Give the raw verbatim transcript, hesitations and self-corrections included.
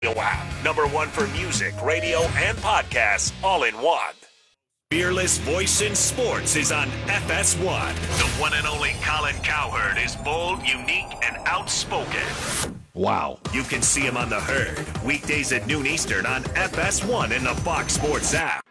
app. Number one for music, radio, and podcasts, all in one. Fearless voice in sports is on F S one. The one and only Colin Cowherd is bold, unique, and outspoken. Wow. You can see him on The Herd, weekdays at noon Eastern on F S one and the Fox Sports app.